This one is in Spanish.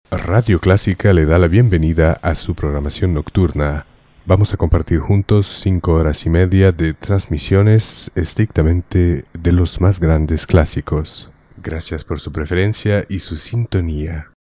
Radio Clásica le da la bienvenida a su programación nocturna. Vamos a compartir juntos 5 horas y media de transmisiones estrictamente de los más grandes clásicos. Gracias por su preferencia y su sintonía.